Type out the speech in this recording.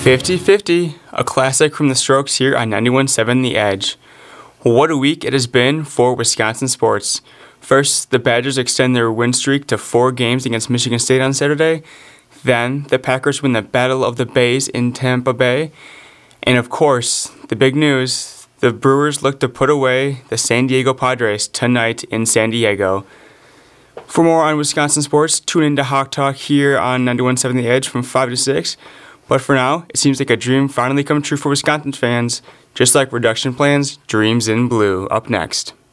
50-50, a classic from the Strokes here on 91.7 The Edge. What a week it has been for Wisconsin sports. First, the Badgers extend their win streak to 4 games against Michigan State on Saturday. Then, the Packers win the Battle of the Bays in Tampa Bay. And of course, the big news, the Brewers look to put away the San Diego Padres tonight in San Diego. For more on Wisconsin sports, tune in to Hawk Talk here on 91.7 The Edge from 5 to 6. But for now, it seems like a dream finally come true for Wisconsin fans, just like reduction plans, Dreams in Blue. Up next.